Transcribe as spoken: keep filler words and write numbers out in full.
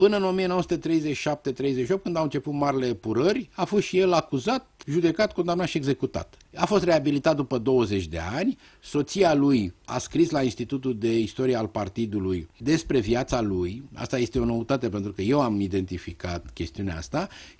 Până în o mie nouă sute treizeci și șapte treizeci și opt, când au început marile epurări, a fost și el acuzat, judecat, condamnat și executat. A fost reabilitat după douăzeci de ani, soția lui a scris la Institutul de Istorie al Partidului despre viața lui, asta este o noutate pentru că eu am identificat chestiunea asta,